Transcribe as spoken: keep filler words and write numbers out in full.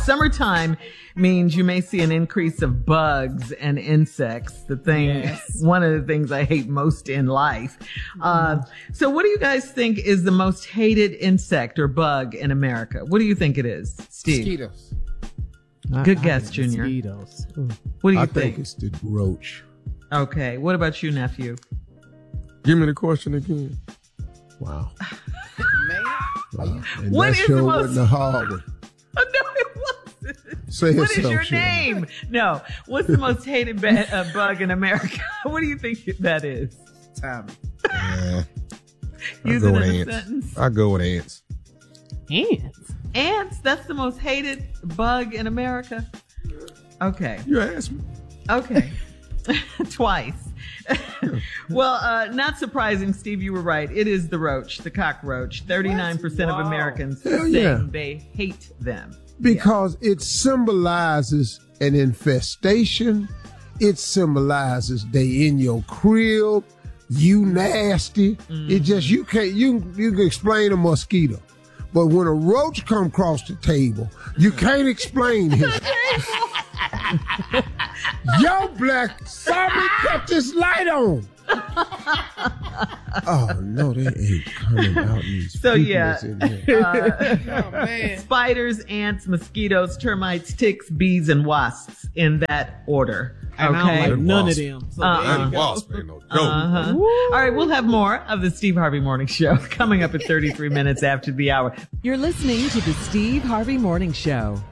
summertime means you may see an increase of bugs and insects. The thing, yes. One of the things I hate most in life. Uh, so what do you guys think is the most hated insect or bug in America? What do you think it is, Steve? Mosquitoes. Good I, guess, I Junior. Mosquitoes. What do you I think? think it's the roach. Okay. What about you, nephew? Give me the question again. Wow. Man. wow. And What that is sure the most- wasn't a hard one. Oh, no, it wasn't. Say What is yourself, your Sharon. name? No. What's the most hated ba- uh, bug in America? What do you think that is? Tommy. Yeah. Use I it go in with a ants. sentence. I go with ants. Ants. Ants, that's the most hated bug in America? Okay. You asked me. Okay. Twice. Well, uh, not surprising, Steve, you were right. It is the roach, the cockroach. thirty-nine percent Wow. of Americans Hell saying yeah. they hate them. Because it symbolizes an infestation. It symbolizes they in your crib. You nasty. Mm. It just, you can't, you, you can explain a mosquito. But when a roach come across the table, you can't explain him. Yo, Black, somebody cut this light on. Oh, no, they ain't coming out these So, people yeah. that's in here. Uh, Oh, man. spiders, ants, mosquitoes, termites, ticks, bees, and wasps in that order. And I don't Okay. like none Wasp. of them. So Uh-uh. there you That go. wasp ain't no joke. Uh-huh. All right, we'll have more of the Steve Harvey Morning Show coming up at thirty-three minutes after the hour. You're listening to the Steve Harvey Morning Show.